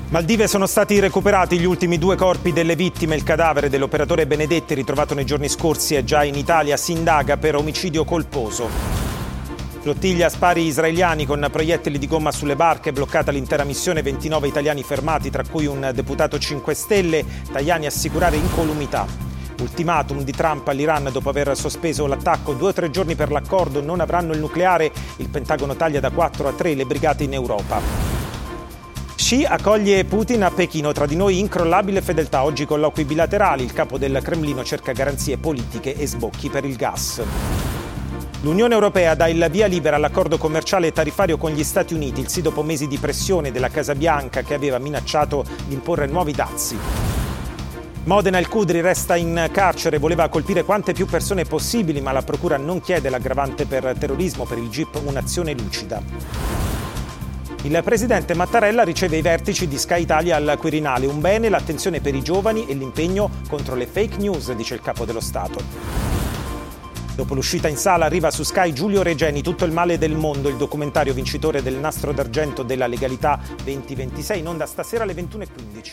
Maldive sono stati recuperati gli ultimi 2 corpi delle vittime. Il cadavere dell'operatore Benedetti, ritrovato nei giorni scorsi, è già in Italia. Si indaga per omicidio colposo. Flottiglia spari israeliani con proiettili di gomma sulle barche, bloccata l'intera missione, 29 italiani fermati, tra cui un deputato 5 Stelle. Tajani assicurare incolumità. Ultimatum di Trump all'Iran dopo aver sospeso l'attacco. 2 o 3 giorni per l'accordo, non avranno il nucleare. Il Pentagono taglia da 4 a 3 le brigate in Europa. Xi accoglie Putin a Pechino, tra di noi incrollabile fedeltà. Oggi colloqui bilaterali, il capo del Cremlino cerca garanzie politiche e sbocchi per il gas. L'Unione Europea dà il via libera all'accordo commerciale e tariffario con gli Stati Uniti, il sì dopo mesi di pressione della Casa Bianca che aveva minacciato di imporre nuovi dazi. Modena, il Cudri resta in carcere, voleva colpire quante più persone possibili, ma la procura non chiede l'aggravante per terrorismo. Per il GIP un'azione lucida. Il presidente Mattarella riceve i vertici di Sky Italia al Quirinale. Un bene l'attenzione per i giovani e l'impegno contro le fake news, dice il capo dello Stato. Dopo l'uscita in sala arriva su Sky Giulio Regeni, Tutto il male del mondo, il documentario vincitore del Nastro d'Argento della Legalità 2026, in onda stasera alle 21:15.